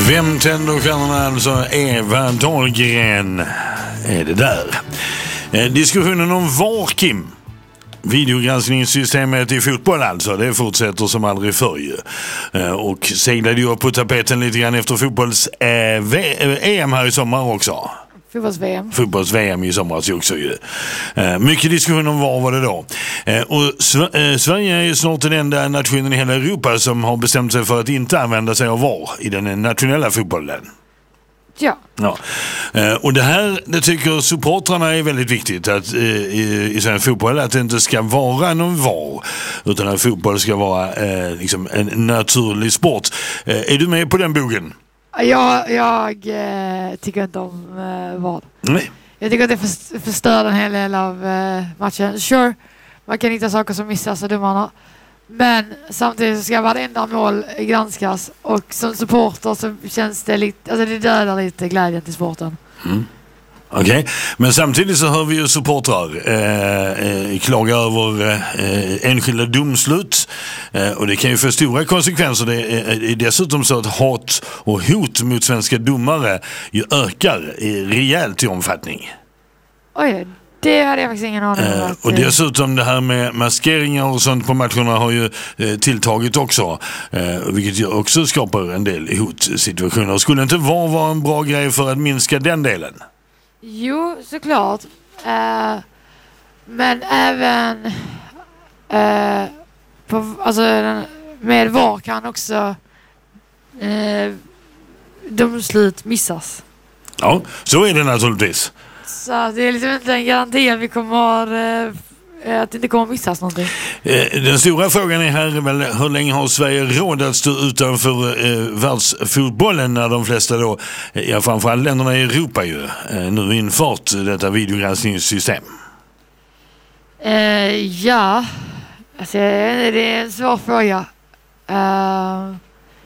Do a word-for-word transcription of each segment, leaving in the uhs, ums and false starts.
Vem tänder stjärnorna? Alltså Eva Dahlgren är det där. Eh, diskussionen om V A R, Kim. Videogranskningssystemet i fotboll alltså, det fortsätter som aldrig förr ju. Eh, och seglade ju upp på tapeten lite grann efter fotbolls eh, v- eh, E M här i sommar också. Fotbolls-V M. Fotbolls-V M i somras också ju. Eh, mycket diskussion om vad var det då. Eh, och Sver- eh, Sverige är snart den enda nationen i hela Europa som har bestämt sig för att inte använda sig av V A R i den nationella fotbollen. Ja. Ja. Eh, och det här, det tycker supportrarna är väldigt viktigt att eh, i, i svensk fotboll att det inte ska vara någon V A R utan att fotboll ska vara eh, liksom en naturlig sport. Eh, är du med på den bogen? Jag, jag eh, tycker inte om eh, V A R. Nej. Jag tycker att det för, förstör en hel del av eh, matchen. Sure, man kan hitta saker som missas av domarna. Men samtidigt ska varenda mål granskas. Och som supporter så känns det lite, alltså det dödar lite glädjen till sporten. Mm. Okej, okay. Men samtidigt så hör vi ju supportrar eh, eh, klaga över eh, enskilda domslut eh, och det kan ju få stora konsekvenser. Det är, är dessutom så att hat och hot mot svenska domare ju ökar i, rejält i omfattning. Oj, det hade jag faktiskt ingen aning om. Eh, och dessutom det här med maskeringar och sånt på matcherna har ju eh, tilltagit också. Eh, vilket ju också skapar en del hotsituationer. Skulle inte V A R vara en bra grej för att minska den delen? Jo, såklart. Uh, men även uh, på, alltså, med V A R kan också uh, domslut missas. Ja, så är det naturligtvis. Så det är liksom inte en garanti att vi kommer uh, att det inte kommer missas någonting. Den stora frågan är här väl, hur länge har Sverige råd att stå utanför eh, världsfotbollen när de flesta då, ja, framförallt länderna i Europa ju, eh, nu infört detta videogranskningssystem? Uh, ja, alltså, det är en svår fråga. Uh,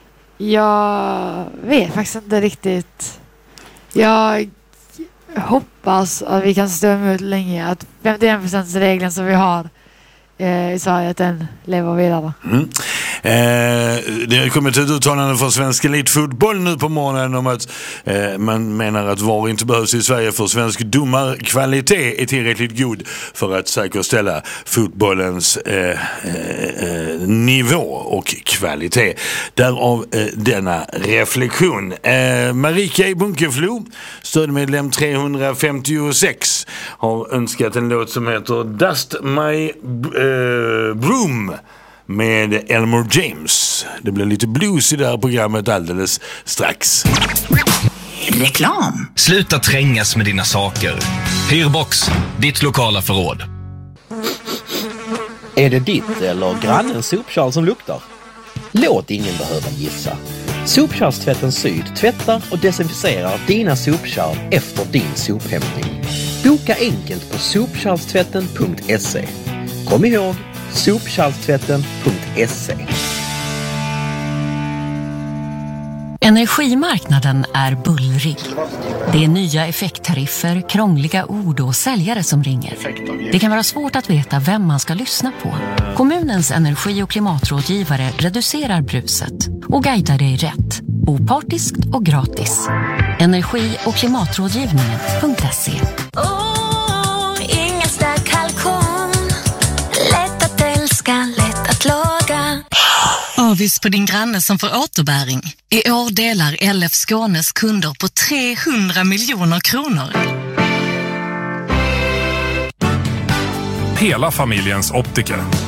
jag vet faktiskt inte riktigt. Jag hoppas att vi kan stå emot länge, att femtioen procent-regeln som vi har eh, i Sverige, att den lever vidare. Mm. Eh, det har kommit ett uttalande från svensk elitfotboll nu på morgonen om att eh, man menar att V A R inte behövs i Sverige för svensk domarkvalitet är tillräckligt god för att säkerställa fotbollens eh, eh, nivå och kvalitet. Därav eh, denna reflektion. Eh, Marika i Bunkeflo, stödmedlem trehundrafemtiosex, har önskat en låt som heter Dust My eh, Broom med Elmore James. Det blir lite blues i det här programmet alldeles strax. Reklam. Sluta trängas med dina saker. Hyrbox, ditt lokala förråd. Är det ditt eller grannens sopkärl som luktar? Låt ingen behöva gissa. Sopkärlstvätten Syd tvättar och desinficerar dina sopkärl efter din sophämtning. Boka enkelt på sopkärlstvätten punkt se. Kom ihåg, sopkärlstvätten punkt se. Energimarknaden är bullrig. Det är nya effekttariffer, krångliga ord och säljare som ringer. Det kan vara svårt att veta vem man ska lyssna på. Kommunens energi- och klimatrådgivare reducerar bruset och guidar dig rätt. Opartiskt och gratis. Energi- och klimatrådgivningen punkt se. Avis på din granne som får återbäring. I år delar L F Skånes kunder på trehundra miljoner kronor. Hela familjens optiker.